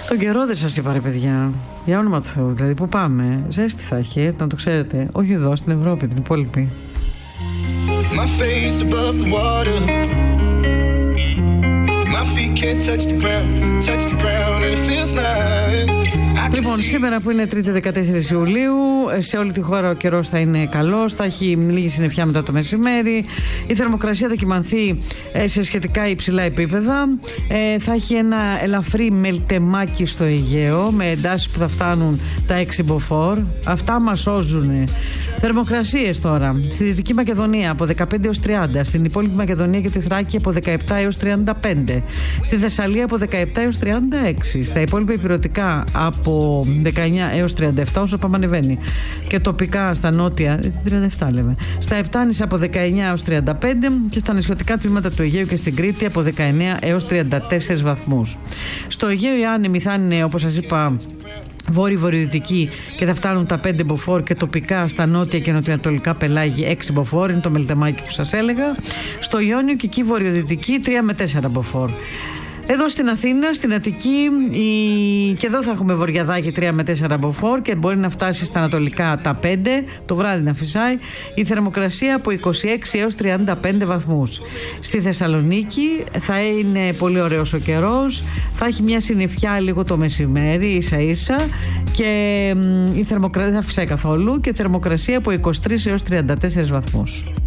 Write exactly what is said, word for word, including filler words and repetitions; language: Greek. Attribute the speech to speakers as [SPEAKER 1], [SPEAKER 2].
[SPEAKER 1] Τον καιρό δεν σας είπα, ρε παιδιά. Για όνομα του Θεού, δηλαδή που πάμε. Ζέστη θα έχει, να το ξέρετε. Όχι εδώ, στην Ευρώπη, την υπόλοιπη.
[SPEAKER 2] My face above the water. My feet can't touch the ground, touch the ground, and it feels like.
[SPEAKER 1] Λοιπόν, σήμερα που είναι Τρίτη δεκατέσσερις Ιουλίου, σε όλη τη χώρα ο καιρός θα είναι καλός, θα έχει λίγη συννεφιά μετά το μεσημέρι, η θερμοκρασία θα κυμανθεί σε σχετικά υψηλά επίπεδα, ε, θα έχει ένα ελαφρύ μελτεμάκι στο Αιγαίο με εντάσεις που θα φτάνουν τα έξι μποφόρ. Αυτά μας σώζουνε. Θερμοκρασίες τώρα στη Δυτική Μακεδονία από δεκαπέντε έως τριάντα, στην υπόλοιπη Μακεδονία και τη Θράκη από δεκαεπτά έως τριάντα πέντε, στη Θεσσαλία από δεκαεπτά έως τριάντα έξι, στα υπόλοιπα υπηρετικά από δεκαεννιά έως τριάντα επτά όσο πάμε ανεβαίνει, και τοπικά στα νότια τριάντα επτά λέμε, στα Επτάνησα από δεκαεννιά έως τριάντα πέντε και στα νησιωτικά τμήματα του Αιγαίου και στην Κρήτη από δεκαεννιά έως τριάντα τέσσερις βαθμούς. Στο Αιγαίο οι άνεμοι θα είναι, όπως σας είπα, βόρειο-βορειοδυτική και θα φτάνουν τα πέντε μποφόρ, και τοπικά στα νότια και νοτιοανατολικά πελάγη έξι μποφόρ, είναι το μελτεμάκι που σας έλεγα. Στο Ιόνιο και εκεί βορειοδυτική τρία με τέσσερα μποφόρ. Εδώ στην Αθήνα, στην Αττική, η... και εδώ θα έχουμε βοριαδάκι τρία με τέσσερα μποφόρ και μπορεί να φτάσει στα ανατολικά τα πέντε, το βράδυ να φυσάει, η θερμοκρασία από είκοσι έξι έως τριάντα πέντε βαθμούς. Στη Θεσσαλονίκη θα είναι πολύ ωραίος ο καιρός, θα έχει μια συννεφιά λίγο το μεσημέρι ίσα ίσα και η θερμοκρασία δεν θα φυσάει καθόλου και θερμοκρασία από είκοσι τρεις έως τριάντα τέσσερις βαθμούς.